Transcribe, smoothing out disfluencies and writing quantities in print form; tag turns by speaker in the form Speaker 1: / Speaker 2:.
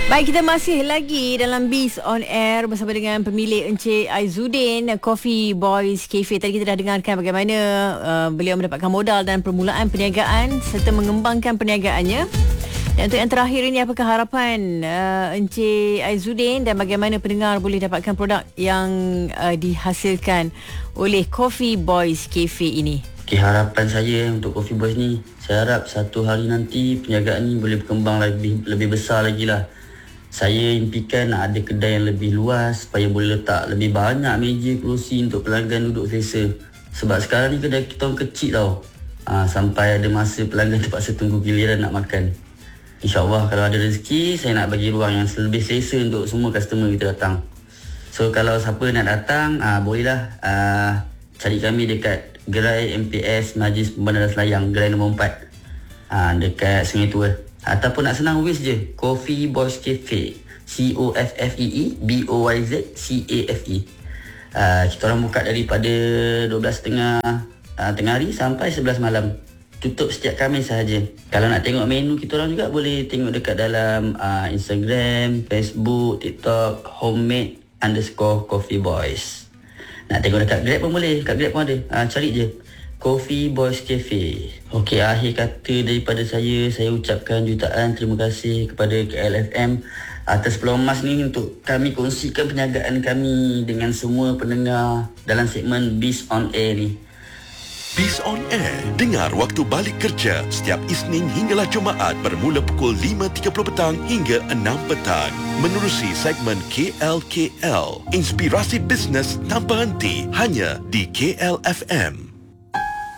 Speaker 1: Baik, kita masih lagi dalam Biz on Air bersama dengan pemilik Encik Aizuddin, Coffee Boys Cafe. Tadi kita dah dengarkan bagaimana beliau mendapatkan modal dan permulaan perniagaan serta mengembangkan perniagaannya. Dan untuk yang terakhir ini, apakah harapan Encik Aizuddin dan bagaimana pendengar boleh dapatkan produk yang dihasilkan oleh Coffee Boys Cafe ini?
Speaker 2: Okay, harapan saya untuk Coffee Boys ni, saya harap satu hari nanti perniagaan ni boleh berkembang lebih besar lagi lah. Saya impikan nak ada kedai yang lebih luas supaya boleh letak lebih banyak meja kerusi untuk pelanggan duduk selesa. Sebab sekarang ni kedai kita orang kecil tau. Sampai ada masa pelanggan terpaksa tunggu giliran nak makan. InsyaAllah kalau ada rezeki, saya nak bagi ruang yang lebih selesa untuk semua customer kita datang. So kalau siapa nak datang, bolehlah cari kami dekat Gerai MPS Majlis Pembandaran Selayang, Gerai nombor 4, dekat Sungai Tua. Ataupun nak senang wis je, Coffee Boys Cafe, COFFEE BOYZ CAFE. Kita orang buka daripada 12.30 tengah hari sampai 11 malam. Tutup setiap Khamis sahaja. Kalau nak tengok menu kita orang juga boleh tengok dekat dalam Instagram, Facebook, TikTok, homemade_Coffee Boys. Nak tengok dekat Grab pun boleh, kat Grab pun ada. Cari je Coffee Boys Cafe. Okey, akhir kata daripada saya ucapkan jutaan terima kasih kepada KLFM atas peluang emas ni untuk kami kongsikan perniagaan kami dengan semua pendengar dalam segmen Biz on Air ni.
Speaker 3: Biz on Air, dengar waktu balik kerja setiap Isnin hinggalah Jumaat bermula pukul 5.30 petang hingga 6 petang. Menerusi segmen KL, inspirasi bisnes tanpa henti hanya di KLFM.